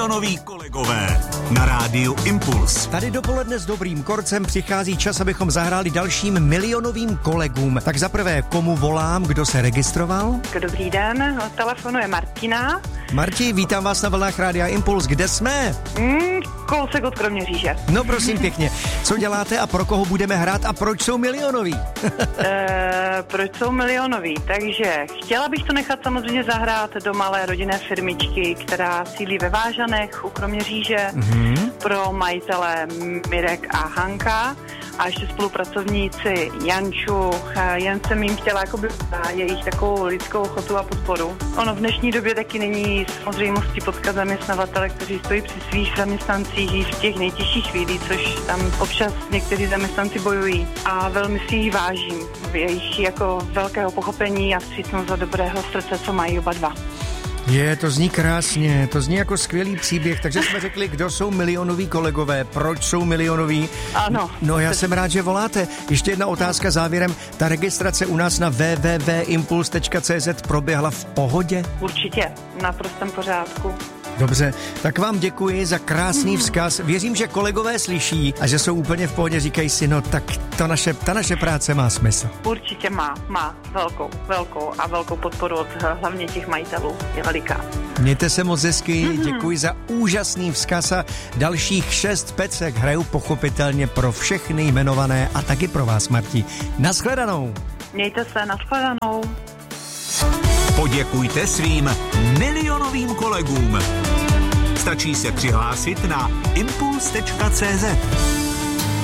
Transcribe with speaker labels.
Speaker 1: Milionoví kolegové na rádiu Impuls.
Speaker 2: Tady dopoledne s dobrým korcem přichází čas, abychom zahráli dalším milionovým kolegům. Tak zaprvé, komu volám, kdo se registroval?
Speaker 3: Dobrý den, telefonuje Martina.
Speaker 2: Marti, vítám vás na vlnách rádia Impuls. Kde jsme?
Speaker 3: Kousek od Kroměříže.
Speaker 2: No prosím pěkně, co děláte a pro koho budeme hrát a proč jsou milionoví?
Speaker 3: Proč jsou milionoví? Takže chtěla bych to nechat samozřejmě zahrát do malé rodinné firmičky, která sídlí ve Vážanech u Kroměříže, pro majitele Mirek a Hanka a ještě spolupracovníci Janču. Jen jsem jim chtěla jakoby jejich takovou lidskou ochotu a podporu. Ono v dnešní době taky není samozřejmostí potkat zaměstnavatele, kteří stojí při svých zaměstnancích i v těch nejtěžších chvílích, což tam občas někteří zaměstnanci bojují. A velmi si jich vážím. Jejich jako velkého pochopení a vstřícnost za dobrého srdce, co mají oba dva.
Speaker 2: To zní krásně, to zní jako skvělý příběh, takže jsme řekli, kdo jsou milionoví kolegové, proč jsou milionoví.
Speaker 3: Ano.
Speaker 2: No já jsem rád, že voláte. Ještě jedna otázka závěrem. Ta registrace u nás na www.impuls.cz proběhla v pohodě?
Speaker 3: Určitě, v naprostém pořádku.
Speaker 2: Dobře, tak vám děkuji za krásný vzkaz. Věřím, že kolegové slyší a že jsou úplně v pohodě. Říkají si, no tak ta naše práce má smysl.
Speaker 3: Určitě má velkou podporu od hlavně těch majitelů. Je veliká.
Speaker 2: Mějte se moc hezky, děkuji za úžasný vzkaz a dalších 6 pecek hraju pochopitelně pro všechny jmenované a taky pro vás, Marti. Naschledanou.
Speaker 3: Mějte se, naschledanou.
Speaker 1: Poděkujte svým milionovým kolegům. Stačí se přihlásit na impuls.cz.